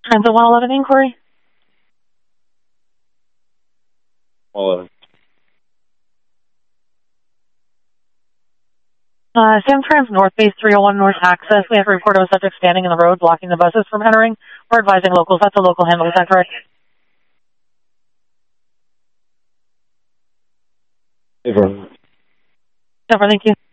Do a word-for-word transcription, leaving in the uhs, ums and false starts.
And the one eleven inquiry? one eleven. Uh, Samtrans North Base three oh one North Access. We have a report of a subject standing in the road blocking the buses from entering. We're advising locals. That's a local handle. Is that correct? Over. Over, thank you.